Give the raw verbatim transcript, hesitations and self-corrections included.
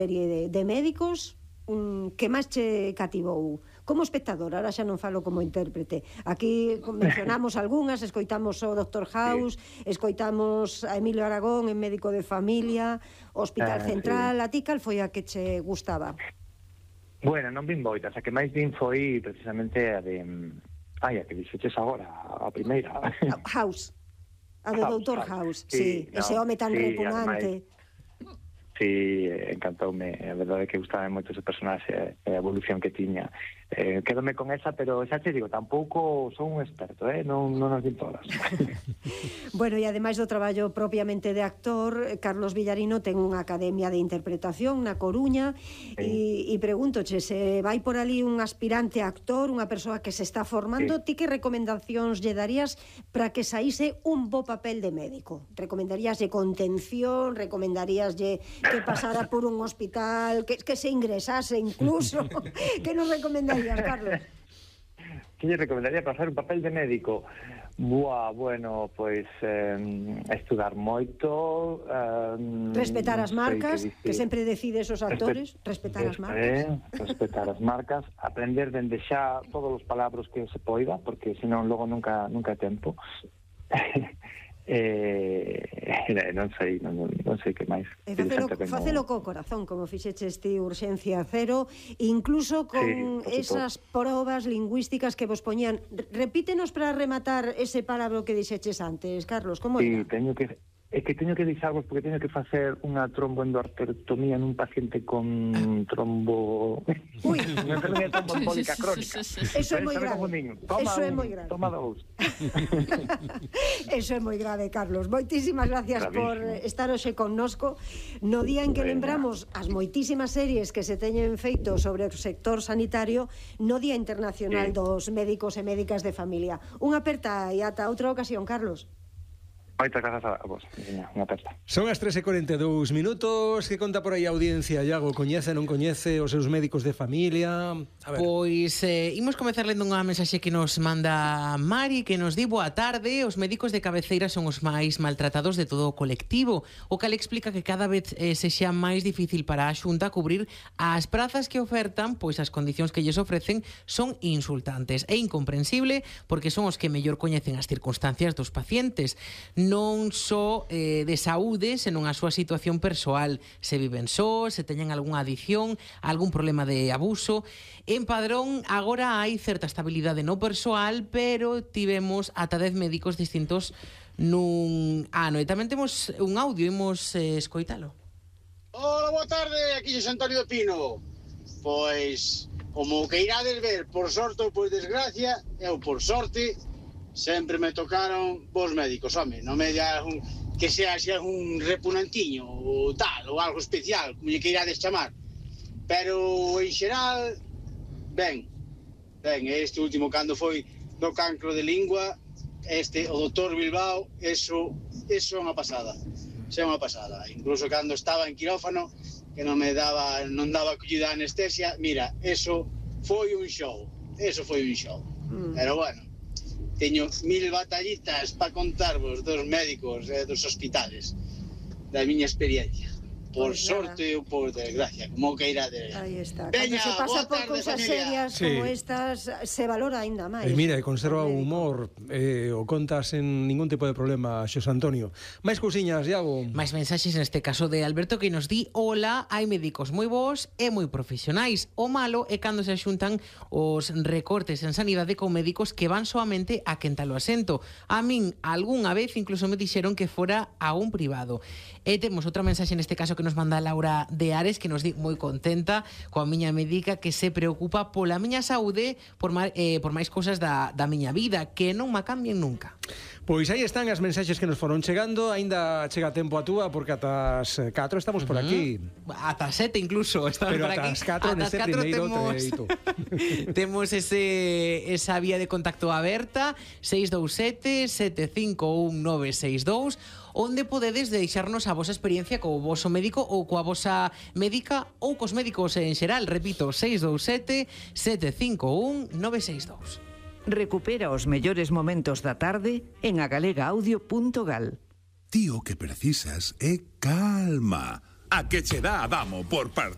serie de, de médicos um, que máis che cativou? Como espectador, ahora xa non falo como intérprete. Aquí mencionamos algunhas, escoitamos o doctor House, sí. escoitamos a Emilio Aragón en Médico de Familia, Hospital ah, Central, sí. A ti cal foi a que che gustaba? Bueno, non vin moitas, a que máis vin foi precisamente a de... Ai, a que dixeches agora, a primeira. House, a do doutor House, sí, sí. No, ese home tan sí, repugnante. Ademais, sí, encantoume, a verdade é que gustaba moito ese personaxe e a evolución que tiña. Eh, quedome con esa, pero xa te digo, tampouco son un experto, eh? non, non as vin todas. Bueno, e ademais do traballo propiamente de actor, Carlos Villarino ten unha academia de interpretación na Coruña, sí. e, e pregúntoche, se vai por ali un aspirante a actor, unha persoa que se está formando, sí. ti que recomendacións lle darías para que saíse un bo papel de médico? Recomendaríaslle contención, recomendaríaslle que pasara por un hospital, que, que se ingresase incluso? Que nos recomendarías, Carlos? Que lle recomendaría pasar un papel de médico? Buah, bueno, pois eh, estudar moito, eh, respetar as marcas, que, que sempre decides os actores, Respe respetar as marcas, eh, respetar as marcas, aprender dende xa todos os palabras que se poida, porque senón logo nunca nunca hai tempo. Eh, non sei, non, non sei que máis. E facelo, facelo co corazón, como fixeches ti Urxencia Cero, incluso con sí, esas probas lingüísticas que vos poñían. Repítenos para rematar ese palabra que dixeches antes, Carlos, como sí, era? Teño que... É que teño que dixarvos porque teño que facer unha tromboendoarteritomía nun paciente con trombo... Ui! Unha enfermedade tromboembólica crónica. Eso é moi grave. Eso é moi grave. Toma dous. Eso é moi grave, Carlos. Moitísimas gracias por estar hoxe connosco. No día en que lembramos as moitísimas series que se teñen feito sobre o sector sanitario, no Día Internacional dos Médicos e Médicas de Familia. Unha aperta e ata outra ocasión, Carlos. Moitas grazas a vos, unha aperta. Son as tres e cuarenta e dous minutos. Que conta por aí a audiencia, Iago? Coñece, non coñece os seus médicos de familia? A ver. Pois eh, imos comezar lendo unha mensaxe que nos manda Mari, que nos di: boa tarde, os médicos de cabeceira son os máis maltratados de todo o colectivo, o cal explica que cada vez eh, sexa máis difícil para a Xunta cubrir as prazas que ofertan, pois as condicións que lles ofrecen son insultantes e incomprensible, porque son os que mellor coñecen as circunstancias dos pacientes, non só eh, de saúde, senón a súa situación persoal, se viven só, se teñen algunha adicción, algún problema de abuso. En Padrón agora hai certa estabilidade no persoal, pero tivemos ata dez médicos distintos nun ano. E tamén temos un audio, imos eh, escoitalo. Hola, boa tarde, aquí é Antonio Pino. Pois, como que irades ver, por sorte ou por desgracia, eu por sorte sempre me tocaron vos médicos, home, non me digas un, que sea xa un repunantiño ou tal, ou algo especial, como lle que irades chamar, pero en xeral ben, ben, este último cando foi do cancro de lingua, este, o doutor Bilbao, eso, eso é unha pasada, eso é unha pasada, incluso cando estaba en quirófano, que non me daba, non daba acollida a anestesia, mira, eso foi un show, eso foi un show, mm. pero bueno, teño mil batallitas para contarvos dos médicos e dos hospitales da miña experiencia. Por pues sorte ou por desgracia, como que irá de... Aí está. Cando se pasa por cousas serias sí. como estas, se valora aínda máis. E mira, e conserva o humor, eh, o contas en ningún tipo de problema, Xosé Antonio. Máis cousiñas, Iago? Máis mensaxes neste caso de Alberto, que nos di: hola, hai médicos moi bons e moi profesionais. O malo é cando se xuntan os recortes en sanidade con médicos que van soamente a quentalo asento. A min, algunha vez, incluso me dixeron que fora a un privado. E temos outra mensaxe neste caso que nos manda Laura de Ares, que nos di moi contenta coa miña médica, que se preocupa pola miña saúde, por, ma, eh, por máis cousas da, da miña vida, que non ma cambien nunca. Pois aí están as mensaxes que nos foron chegando. Aínda chega tempo a túa, porque ata as catro estamos por aquí. Uh-huh. Ata as sete incluso estamos pero por aquí. Pero ata as catro neste primeiro temos... treito. Temos ese, esa vía de contacto aberta, seis dous sete, sete cinco un, nove seis dous, onde podedes deixarnos a vosa experiencia co voso médico ou coa vosa médica ou cos médicos en xeral. Repito, seis dous sete, sete cinco un, nove seis dous. Recupera os mellores momentos da tarde en agalega audio punto gal. Tío, que precisas é calma. A que che dá a Damo por partir